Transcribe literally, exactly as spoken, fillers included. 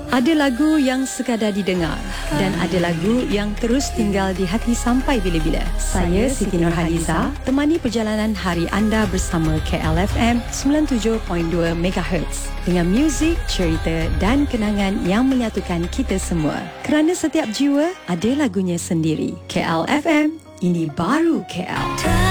Ada lagu yang sekadar didengar dan ada lagu yang terus tinggal di hati sampai bila-bila. Saya Siti Nurhaliza, temani perjalanan hari anda bersama K L F M sembilan puluh tujuh perpuluhan dua megahertz dengan muzik, cerita dan kenangan yang menyatukan kita semua. Kerana setiap jiwa ada lagunya sendiri. K L F M, ini baru K L.